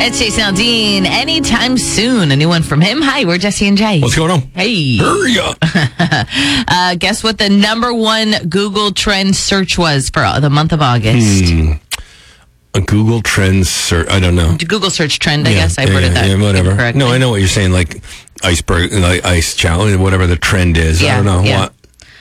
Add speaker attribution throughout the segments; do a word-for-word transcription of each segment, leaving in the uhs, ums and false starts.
Speaker 1: It's Jason Aldean. Anytime soon. A new one from him. Hi, we're Jesse and Jay.
Speaker 2: What's going on?
Speaker 1: Hey.
Speaker 2: Hurry up.
Speaker 1: uh, guess what the number one Google trend search was for the month of August?
Speaker 2: Hmm. A Google trend search. I don't know.
Speaker 1: Google search trend, I
Speaker 2: yeah,
Speaker 1: guess. I
Speaker 2: yeah,
Speaker 1: worded
Speaker 2: yeah,
Speaker 1: that
Speaker 2: yeah, whatever.
Speaker 1: incorrectly.
Speaker 2: No, I know what you're saying. Like iceberg, like ice challenge, whatever the trend is.
Speaker 1: Yeah,
Speaker 2: I don't know.
Speaker 1: Yeah.
Speaker 2: What?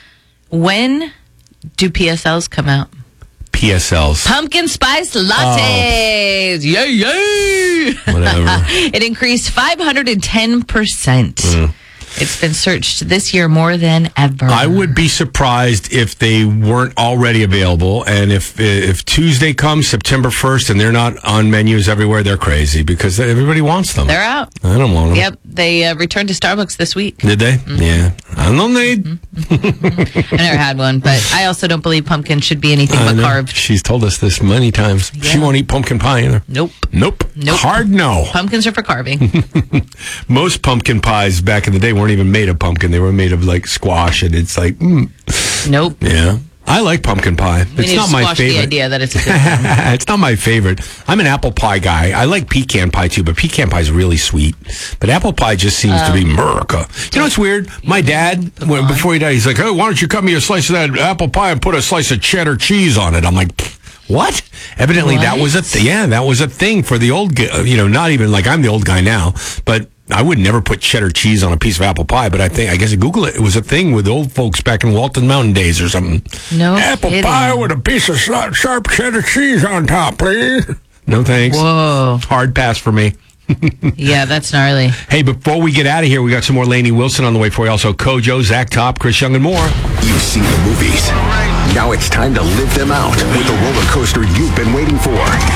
Speaker 1: When do P S Ls come out?
Speaker 2: P S Ls.
Speaker 1: Pumpkin spice lattes. Oh. Yay, yay.
Speaker 2: Whatever.
Speaker 1: It increased five hundred ten percent. Mm. It's been searched this year more than ever.
Speaker 2: I would be surprised if they weren't already available. And if if Tuesday comes, September first, and they're not on menus everywhere, they're crazy because everybody wants them.
Speaker 1: They're out.
Speaker 2: I don't want them.
Speaker 1: Yep. They uh, returned to Starbucks this week.
Speaker 2: Did they? Mm-hmm. Yeah. I don't need.
Speaker 1: Mm-hmm. I never had one, but I also don't believe pumpkin should be anything but carved.
Speaker 2: She's told us this many times. Yeah. She won't eat pumpkin pie either.
Speaker 1: Nope.
Speaker 2: Nope. Nope. Hard no.
Speaker 1: Pumpkins are for carving.
Speaker 2: Most pumpkin pies back in the day weren't even made of pumpkin. They were made of like squash, and it's like, mm.
Speaker 1: Nope.
Speaker 2: Yeah. I like pumpkin pie.
Speaker 1: We
Speaker 2: it's not my favorite.
Speaker 1: The idea that it's a good
Speaker 2: it's not my favorite. I'm an apple pie guy. I like pecan pie too, but pecan pie is really sweet. But apple pie just seems um, to be America. You know what's weird? My dad, when, before he died, he's like, "Oh, why don't you cut me a slice of that apple pie and put a slice of cheddar cheese on it?" I'm like, what? Evidently, what? that was a th- yeah, that was a thing for the old. You know, not even like I'm the old guy now, but. I would never put cheddar cheese on a piece of apple pie, but I think, I guess, Google it. It was a thing with old folks back in Walton Mountain days or something.
Speaker 1: No
Speaker 2: Apple
Speaker 1: kidding.
Speaker 2: pie with a piece of sharp cheddar cheese on top, please. No thanks.
Speaker 1: Whoa.
Speaker 2: Hard pass for me.
Speaker 1: Yeah, that's gnarly.
Speaker 2: Hey, before we get out of here, we got some more Lainey Wilson on the way for you. Also, Kojo, Zach Top, Chris Young, and more.
Speaker 3: You've seen the movies. Now it's time to live them out with the roller coaster you've been waiting for.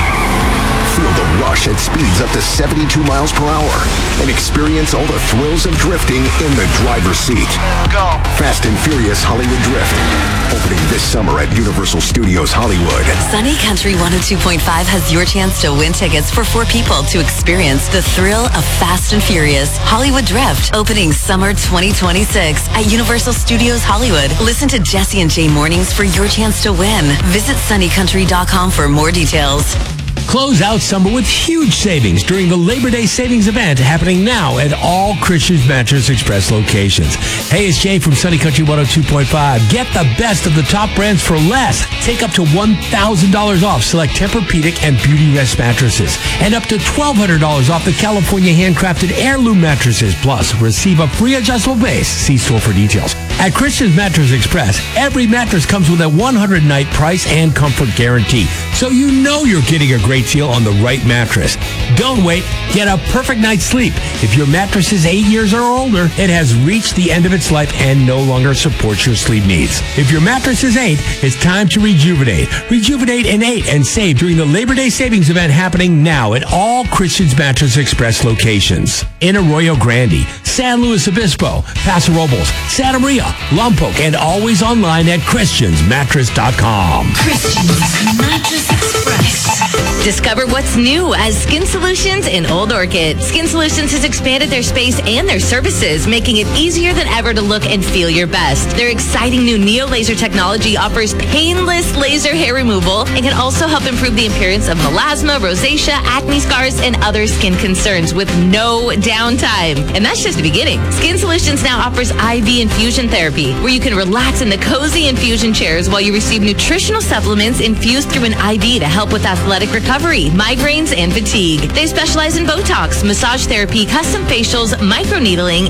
Speaker 3: Feel the rush at speeds up to seventy-two miles per hour and experience all the thrills of drifting in the driver's seat. Go. Fast and Furious Hollywood Drift. Opening this summer at Universal Studios Hollywood.
Speaker 4: Sunny Country one oh two point five has your chance to win tickets for four people to experience the thrill of Fast and Furious Hollywood Drift. Opening summer twenty twenty-six at Universal Studios Hollywood. Listen to Jesse and Jay Mornings for your chance to win. Visit sunny country dot com for more details.
Speaker 5: Close out summer with huge savings during the Labor Day savings event happening now at all Christian's Mattress Express locations. Hey, it's Jay from Sunny Country one oh two point five. Get the best of the top brands for less. Take up to one thousand dollars off select Tempur-Pedic and Beauty Rest mattresses. And up to twelve hundred dollars off the California handcrafted heirloom mattresses. Plus, receive a free adjustable base. See store for details. At Christian's Mattress Express, every mattress comes with a one hundred night price and comfort guarantee. So you know you're getting a great deal on the right mattress. Don't wait. Get a perfect night's sleep. If your mattress is eight years or older, it has reached the end of its life and no longer supports your sleep needs. If your mattress is eight, it's time to rejuvenate. Rejuvenate in eight and save during the Labor Day savings event happening now at all Christian's Mattress Express locations. In Arroyo Grande, San Luis Obispo, Paso Robles, Santa Maria, Lompoc, and always online at Christians Mattress dot com.
Speaker 4: Christians Mattress Express.
Speaker 6: Discover what's new as Skin Solutions in Old Orchid. Skin Solutions has expanded their space and their services, making it easier than ever to look and feel your best. Their exciting new Neo Laser technology offers painless laser hair removal and can also help improve the appearance of melasma, rosacea, acne scars, and other skin concerns with no downtime. And that's just the beginning. Skin Solutions now offers I V infusion therapy, where you can relax in the cozy infusion chairs while you receive nutritional supplements infused through an I V to help with athletic recovery, migraines, and fatigue. They specialize in Botox, massage therapy, custom facials, microneedling,